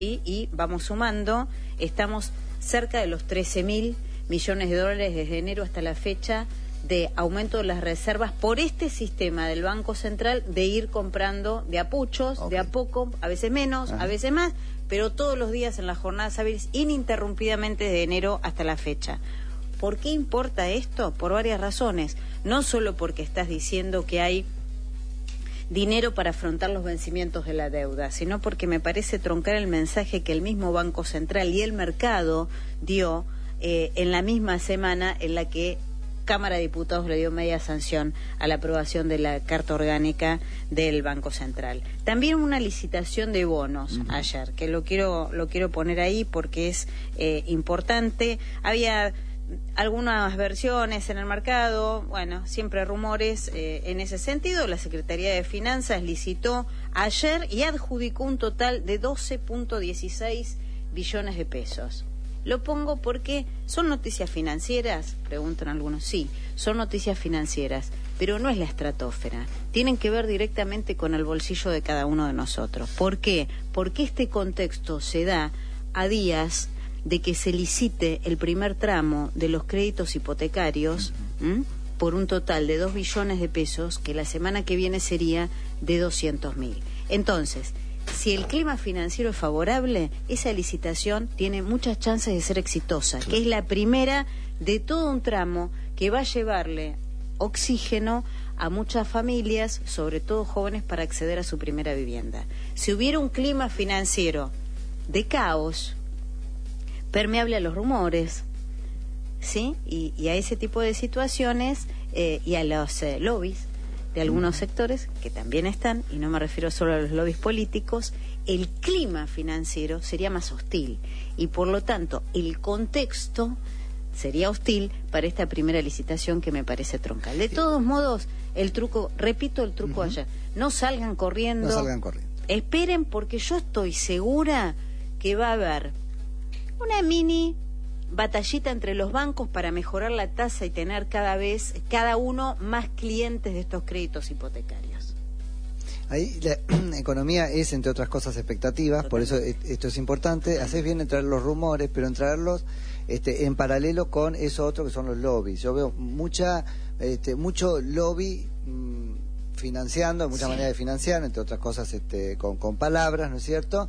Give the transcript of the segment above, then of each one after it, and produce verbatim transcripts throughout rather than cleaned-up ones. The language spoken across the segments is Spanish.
Y, y vamos sumando, estamos cerca de los trece mil millones de dólares desde enero hasta la fecha de aumento de las reservas por este sistema del Banco Central de ir comprando de a puchos, okay. de a poco, a veces menos, Ajá. a veces más, pero todos los días en las jornadas hábiles ininterrumpidamente desde enero hasta la fecha. ¿Por qué importa esto? Por varias razones. No solo porque estás diciendo que hay dinero para afrontar los vencimientos de la deuda, sino porque me parece troncar el mensaje que el mismo Banco Central y el mercado dio eh, en la misma semana en la que Cámara de Diputados le dio media sanción a la aprobación de la Carta Orgánica del Banco Central. También una licitación de bonos uh-huh. ayer, que lo quiero, lo quiero poner ahí porque es eh, importante. Había algunas versiones en el mercado, bueno, siempre rumores eh, en ese sentido. La Secretaría de Finanzas licitó ayer y adjudicó un total de doce punto dieciséis billones de pesos. Lo pongo porque son noticias financieras, preguntan algunos. Sí, son noticias financieras, pero no es la estratosfera. Tienen que ver directamente con el bolsillo de cada uno de nosotros. ¿Por qué? Porque este contexto se da a días de que se licite el primer tramo de los créditos hipotecarios ¿m? por un total de dos billones de pesos, que la semana que viene sería de doscientos mil. Entonces, si el clima financiero es favorable, esa licitación tiene muchas chances de ser exitosa, claro. que es la primera de todo un tramo que va a llevarle oxígeno a muchas familias, sobre todo jóvenes, para acceder a su primera vivienda. Si hubiera un clima financiero de caos, permeable a los rumores, ¿sí? Y, y a ese tipo de situaciones eh, y a los eh, lobbies de algunos sectores, que también están, y no me refiero solo a los lobbies políticos, el clima financiero sería más hostil. Y por lo tanto, el contexto sería hostil para esta primera licitación que me parece troncal. De todos modos, el truco, repito el truco uh-huh. ayer, no salgan corriendo. No salgan corriendo. Esperen, porque yo estoy segura que va a haber una mini batallita entre los bancos para mejorar la tasa y tener cada vez, cada uno, más clientes de estos créditos hipotecarios. Ahí la economía es, entre otras cosas, expectativas, por eso esto es importante. Haces bien en traer los rumores, pero en traerlos este, en paralelo con eso otro que son los lobbies. Yo veo mucha, este, mucho lobby mmm, financiando, muchas sí. maneras de financiar, entre otras cosas este, con, con palabras, ¿no es cierto?,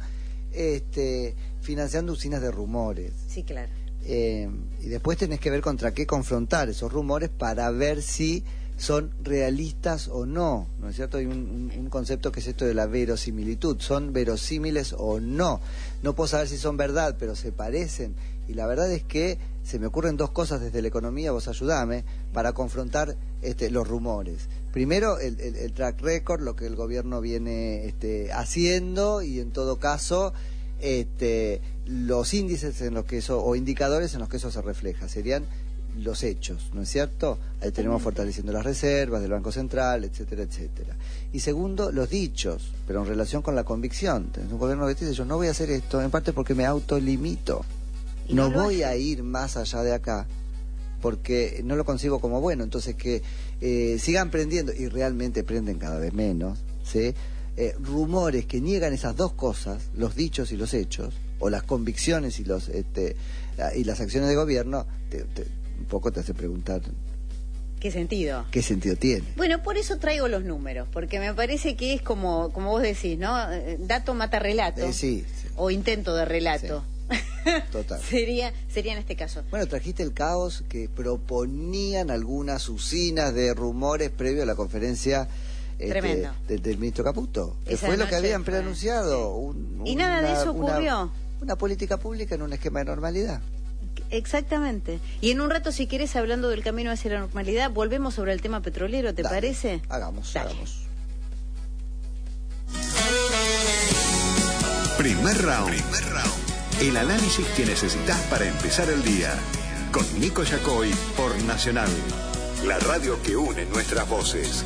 este, financiando usinas de rumores. Sí, claro. Eh, y después tenés que ver contra qué confrontar esos rumores para ver si son realistas o no, ¿no es cierto? Hay un, un, un concepto que es esto de la verosimilitud, son verosímiles o no. No puedo saber si son verdad, pero se parecen. Y la verdad es que se me ocurren dos cosas desde la economía, vos ayudame, para confrontar este, los rumores. Primero, el, el, el track record, lo que el gobierno viene este, haciendo, y en todo caso este, los índices en los que eso, o indicadores en los que eso se refleja, serían los hechos, ¿no es cierto? Ahí tenemos fortaleciendo las reservas del Banco Central, etcétera, etcétera. Y segundo, los dichos, pero en relación con la convicción. Tenés un gobierno que dice, yo no voy a hacer esto, en parte porque me autolimito. No, no voy a ir más allá de acá, porque no lo consigo como bueno. Entonces que eh, sigan prendiendo, y realmente prenden cada vez menos, ¿sí? Eh, rumores que niegan esas dos cosas, los dichos y los hechos, o las convicciones y los este, y las acciones de gobierno, te, te, un poco te hace preguntar ¿qué sentido? ¿Qué sentido tiene? Bueno, por eso traigo los números, porque me parece que es como, como vos decís, ¿no? Dato mata relato, eh, sí, sí. o intento de relato. Sí. Total. sería, sería en este caso. Bueno, trajiste el caos que proponían algunas usinas de rumores previo a la conferencia este, del, del ministro Caputo, que Esa fue lo que habían preanunciado. Sí. Un, y nada una, de eso ocurrió. Una, una política pública en un esquema de normalidad. Exactamente. Y en un rato, si querés, hablando del camino hacia la normalidad, volvemos sobre el tema petrolero, ¿te Dale, parece? Hagamos, Dale. hagamos. Primer round. Primer round. El análisis que necesitas para empezar el día. Con Nico Yacoy por Nacional. La radio que une nuestras voces.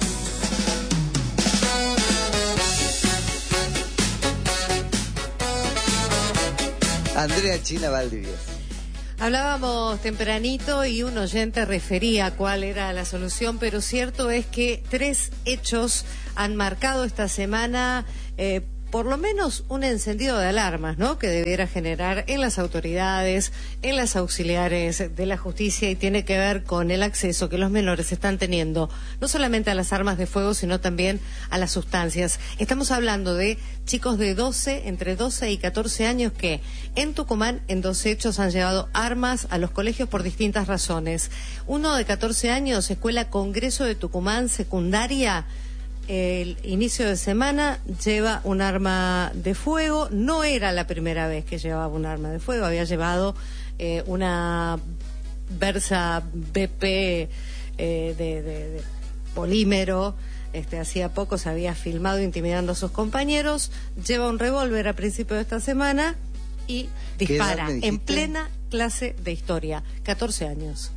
Andrea China Valdivia. Hablábamos tempranito y un oyente refería cuál era la solución, pero cierto es que tres hechos han marcado esta semana eh, por lo menos un encendido de alarmas, ¿no?, que debiera generar en las autoridades, en las auxiliares de la justicia, y tiene que ver con el acceso que los menores están teniendo, no solamente a las armas de fuego, sino también a las sustancias. Estamos hablando de chicos de doce, entre doce y catorce años, que en Tucumán, en dos hechos, han llevado armas a los colegios por distintas razones. Uno de catorce años, Escuela Congreso de Tucumán, secundaria, el inicio de semana lleva un arma de fuego. No era la primera vez que llevaba un arma de fuego, había llevado eh, una Versa B P eh, de, de, de polímero. Este, hacía poco se había filmado intimidando a sus compañeros. Lleva un revólver a principio de esta semana y dispara en plena clase de historia. catorce años.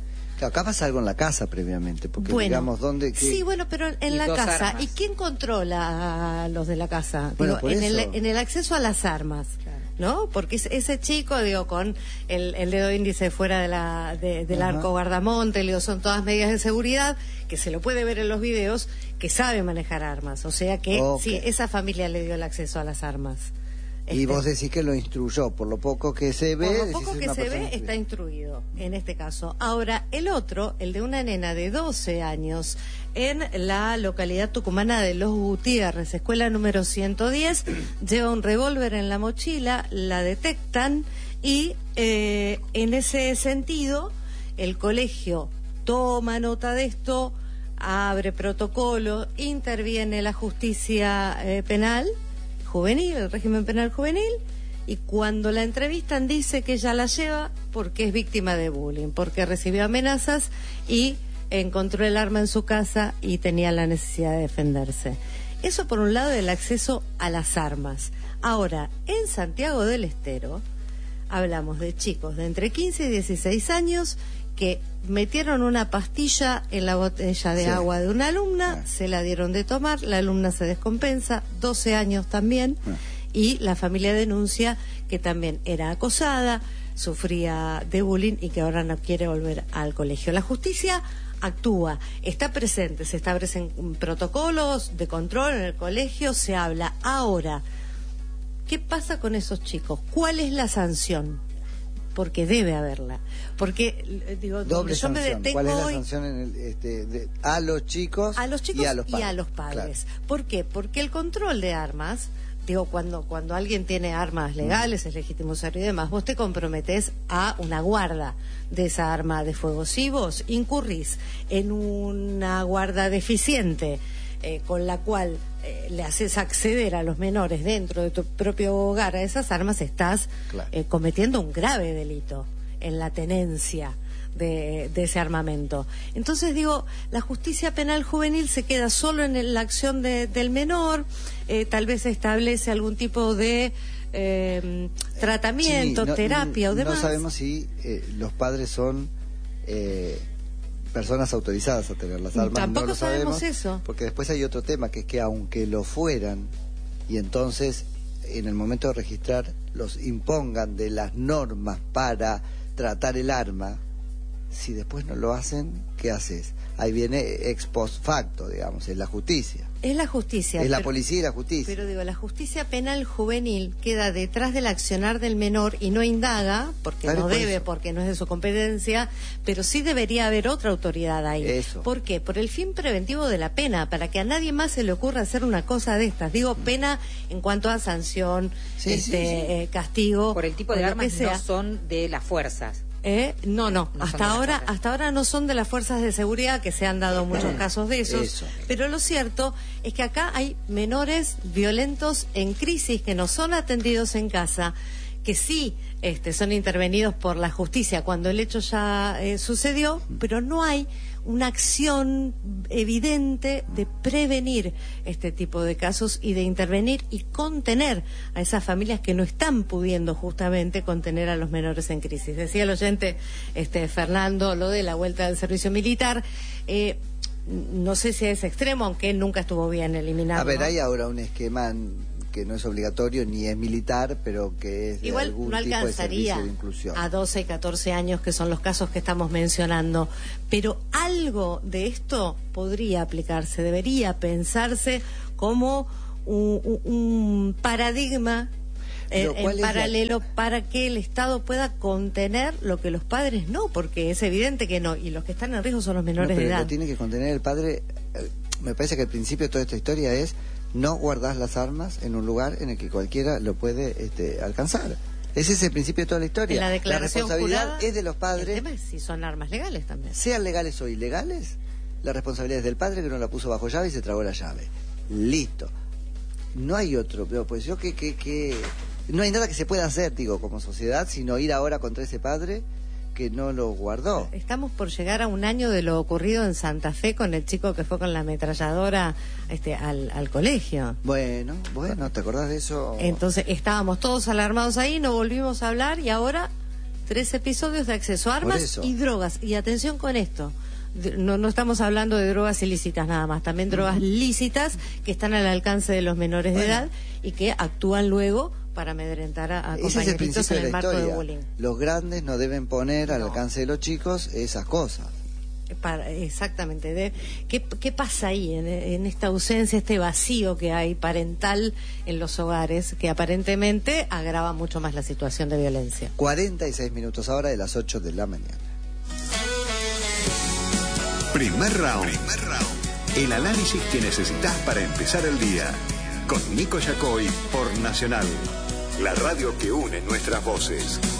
Acá pasa algo en la casa previamente, porque bueno, digamos, ¿dónde? Qué? Sí, bueno, pero en la casa. Armas. ¿Y quién controla a los de la casa? Bueno, digo, por en, eso. el, en el acceso a las armas, claro, ¿no? Porque ese chico, digo, con el, el dedo índice fuera de la, de, del uh-huh. arco guardamonte, digo, son todas medidas de seguridad, que se lo puede ver en los videos, que sabe manejar armas. O sea que, okay, sí, esa familia le dio el acceso a las armas. Y vos decís que lo instruyó, por lo poco que se ve. Por lo poco que se ve, está instruido, en este caso. Ahora, el otro, el de una nena de doce años, en la localidad tucumana de Los Gutiérrez, escuela número ciento diez, lleva un revólver en la mochila, la detectan y, eh, en ese sentido, el colegio toma nota de esto, abre protocolo, interviene la justicia eh, penal, juvenil, el régimen penal juvenil, y cuando la entrevistan dice que ella la lleva porque es víctima de bullying, porque recibió amenazas y encontró el arma en su casa y tenía la necesidad de defenderse. Eso por un lado, el acceso a las armas. Ahora, en Santiago del Estero hablamos de chicos de entre quince y dieciséis años que metieron una pastilla en la botella de sí. agua de una alumna, ah. se la dieron de tomar, la alumna se descompensa, doce años también, ah. y la familia denuncia que también era acosada, sufría de bullying y que ahora no quiere volver al colegio. La justicia actúa, está presente, se establecen protocolos de control en el colegio, se habla. Ahora, ¿qué pasa con esos chicos? ¿Cuál es la sanción? Porque debe haberla. Porque, digo, doble yo sanción. me detengo ¿Cuál es la hoy, sanción en el, este, de, a los chicos, a los chicos y a los padres? Y a los padres. Claro. ¿Por qué? Porque el control de armas, digo, cuando cuando alguien tiene armas legales, mm. es legítimo usarlo y demás, vos te comprometés a una guarda de esa arma de fuego. Si vos incurrís en una guarda deficiente, eh, con la cual eh, le haces acceder a los menores dentro de tu propio hogar a esas armas, estás claro. eh, cometiendo un grave delito en la tenencia de, de ese armamento. Entonces digo, la justicia penal juvenil se queda solo en el, la acción de, del menor, eh, tal vez establece algún tipo de eh, tratamiento, sí, no, terapia no, o demás. No sabemos si eh, los padres son eh, personas autorizadas a tener las armas. Tampoco no lo sabemos, sabemos eso. Porque después hay otro tema, que es que aunque lo fueran, y entonces en el momento de registrar los impongan de las normas para tratar el arma, si después no lo hacen, ¿qué haces? Ahí viene ex post facto, digamos, es la justicia. Es la justicia. Es pero, la policía y la justicia. Pero digo, la justicia penal juvenil queda detrás del accionar del menor y no indaga, porque claro, no debe, eso. porque no es de su competencia, pero sí debería haber otra autoridad ahí. Eso. ¿Por qué? Por el fin preventivo de la pena, para que a nadie más se le ocurra hacer una cosa de estas. Digo, pena en cuanto a sanción, sí, este, sí, sí. Eh, castigo. Por el tipo de armas no son de las fuerzas. ¿Eh? No, no, no hasta ahora hasta ahora no son de las fuerzas de seguridad, que se han dado muchos casos de esos, Eso. Pero lo cierto es que acá hay menores violentos en crisis que no son atendidos en casa, que sí este, son intervenidos por la justicia cuando el hecho ya eh, sucedió, pero no hay una acción evidente de prevenir este tipo de casos y de intervenir y contener a esas familias que no están pudiendo justamente contener a los menores en crisis. Decía el oyente este, Fernando lo de la vuelta del servicio militar. Eh, no sé si es extremo, aunque él nunca estuvo bien eliminado. A ver, ¿no? hay ahora un esquema que no es obligatorio ni es militar, pero que es de igual algún no alcanzaría tipo de servicio de inclusión. A doce y catorce años, que son los casos que estamos mencionando, pero algo de esto podría aplicarse, debería pensarse como un, un, un paradigma en, en paralelo la... para que el Estado pueda contener lo que los padres no, porque es evidente que no, y los que están en riesgo son los menores no, pero de edad. Lo tiene que contener el padre. Me parece que el principio de toda esta historia es no guardar las armas en un lugar en el que cualquiera lo puede este, alcanzar. Ese es el principio de toda la historia. En la declaración la responsabilidad jurada, es de los padres. El tema es si son armas legales también. Sean legales o ilegales, la responsabilidad es del padre que no la puso bajo llave y se tragó la llave. Listo. No hay otro, pero pues yo que, que, que... no hay nada que se pueda hacer, digo, como sociedad, sino ir ahora contra ese padre que no lo guardó. Estamos por llegar a un año de lo ocurrido en Santa Fe con el chico que fue con la ametralladora este, al, al colegio. Bueno, bueno, ¿te acordás de eso? Entonces estábamos todos alarmados ahí, no volvimos a hablar y ahora tres episodios de acceso a armas y drogas. Y atención con esto, no, no estamos hablando de drogas ilícitas nada más, también drogas uh-huh. lícitas que están al alcance de los menores bueno. de edad y que actúan luego para amedrentar a, a compañeritos en el marco de bullying. Los grandes no deben poner al no. alcance de los chicos esas cosas. Para, exactamente. De, ¿qué, ¿Qué pasa ahí en, en esta ausencia, este vacío que hay parental en los hogares, que aparentemente agrava mucho más la situación de violencia? cuarenta y seis minutos ahora de las ocho de la mañana. Primer round. Primer round. El análisis que necesitas para empezar el día. Con Nico Yacoy por Nacional. La radio que une nuestras voces.